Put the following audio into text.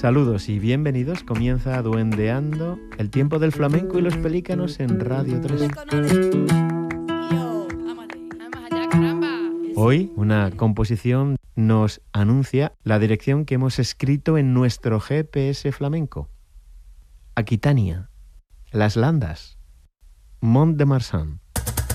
Saludos y bienvenidos. Comienza Duendeando, el tiempo del flamenco y los pelícanos en Radio 3. Hoy una composición nos anuncia la dirección que hemos escrito en nuestro GPS flamenco. Aquitania, Las Landas, Mont de Marsan.